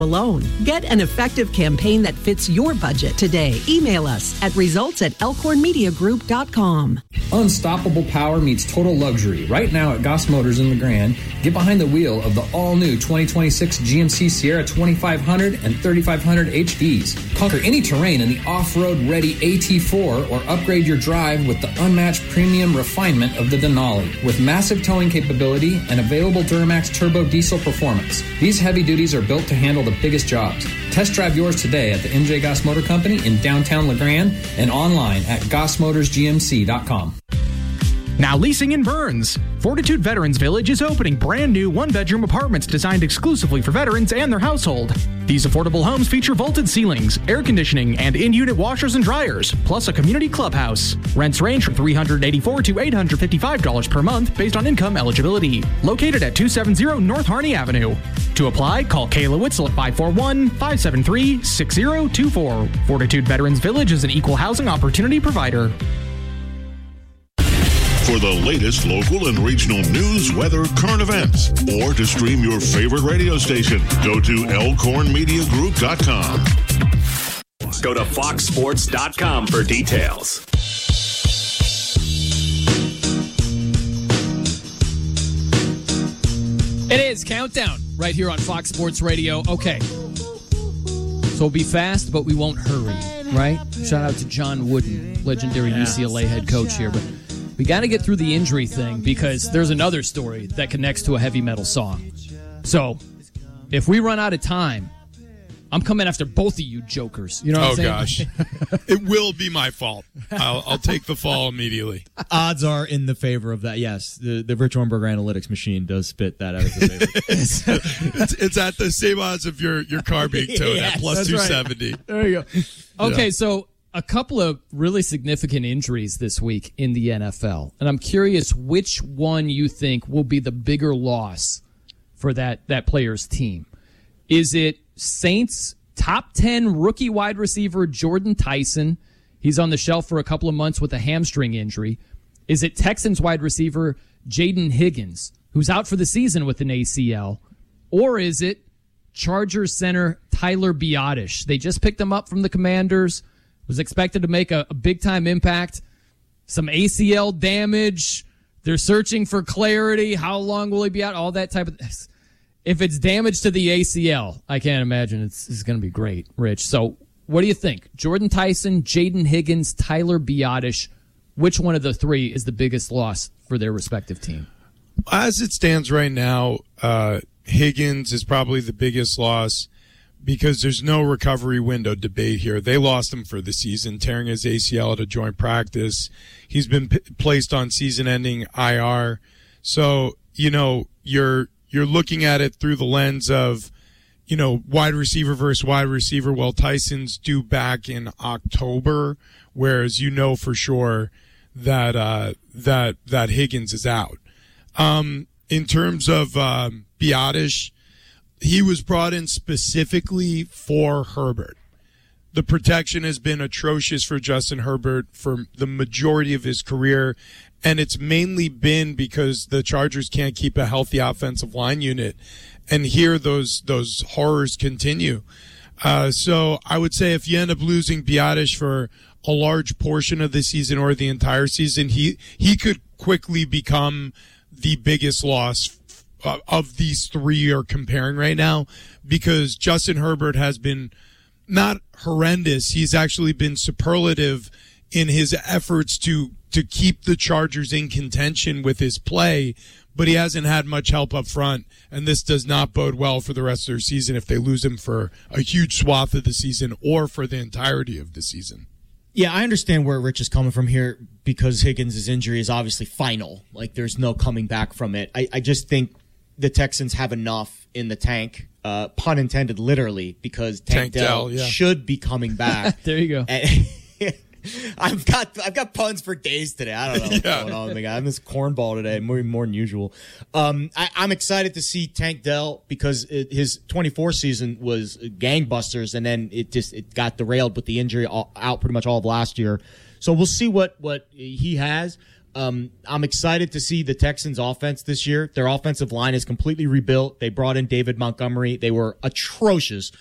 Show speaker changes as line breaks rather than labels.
alone. Get an effective campaign that fits your budget today. Email us at results@elkhornmediagroup.com.
Unstoppable power meets total luxury. Right now at Goss Motors in LeGrand, get behind the wheel of the all-new 2026 GMC Sierra 2500 and 3500 HDs. Conquer any terrain in the off-road ready AT4 or upgrade your drive with the unmatched premium refinement of the Denali. With massive towing capability and available Duramax turbo diesel performance, these heavy duties are built to handle the biggest jobs. Test drive yours today at the MJ Goss Motor Company in downtown LeGrand and online at gossmotorsgmc.com.
Now leasing in Burns. Fortitude Veterans Village is opening brand new one-bedroom apartments designed exclusively for veterans and their household. These affordable homes feature vaulted ceilings, air conditioning, and in-unit washers and dryers, plus a community clubhouse. Rents range from $384 to $855 per month based on income eligibility. Located at 270 North Harney Avenue. To apply, call Kayla Witzel at 541-573-6024. Fortitude Veterans Village is an equal housing opportunity provider.
For the latest local and regional news, weather, current events, or to stream your favorite radio station, go to elkhornmediagroup.com.
Go to foxsports.com for details.
It is Countdown right here on Fox Sports Radio. Okay. So be fast, but we won't hurry, right? Shout out to John Wooden, legendary UCLA head coach here. But we got to get through the injury thing because there's another story that connects to a heavy metal song. So if we run out of time, I'm coming after both of you jokers. You know what I'm saying?
Oh, gosh. It will be my fault. I'll take the fall immediately.
Odds are in the favor of that, yes. The Rich Ornberger analytics machine does spit that out of the favor.
It's at the same odds of your car being towed at plus 270.
Right. There you go. Okay, so a couple of really significant injuries this week in the NFL. And I'm curious which one you think will be the bigger loss for that player's team. Is it Saints top 10 rookie wide receiver Jordan Tyson? He's on the shelf for a couple of months with a hamstring injury. Is it Texans wide receiver Jaden Higgins, who's out for the season with an ACL? Or is it Chargers center Tyler Biadasz? They just picked him up from the Commanders. Was expected to make a big-time impact. Some ACL damage. They're searching for clarity. How long will he be out? All that type of... If it's damage to the ACL, I can't imagine it's going to be great, Rich. So what do you think? Jordan Tyson, Jaden Higgins, Tyler Biadasz, which one of the three is the biggest loss for their respective team?
As it stands right now, Higgins is probably the biggest loss because there's no recovery window debate here. They lost him for the season, tearing his ACL at a joint practice. He's been placed on season-ending IR. So, you're looking at it through the lens of, wide receiver versus wide receiver. Well, Tyson's due back in October, whereas for sure that Higgins is out. In terms of Biadasz, he was brought in specifically for Herbert. The protection has been atrocious for Justin Herbert for the majority of his career, and it's mainly been because the Chargers can't keep a healthy offensive line unit. And here those horrors continue. So I would say if you end up losing Biadasz for a large portion of the season or the entire season, he could quickly become the biggest loss of these three you're comparing right now, because Justin Herbert has been not horrendous. He's actually been superlative in his efforts to keep the Chargers in contention with his play, but he hasn't had much help up front, and this does not bode well for the rest of their season if they lose him for a huge swath of the season or for the entirety of the season.
Yeah, I understand where Rich is coming from here because Higgins' injury is obviously final. Like, there's no coming back from it. I just think the Texans have enough in the tank, pun intended, literally, because Tank Dell should be coming back.
There you go.
I've got puns for days today. I don't know what's going on with me. I'm this cornball today, more than usual. I'm excited to see Tank Dell because his 24 season was gangbusters, and then it got derailed with the injury out pretty much all of last year. So we'll see what he has. I'm excited to see the Texans' offense this year. Their offensive line is completely rebuilt. They brought in David Montgomery. They were atrocious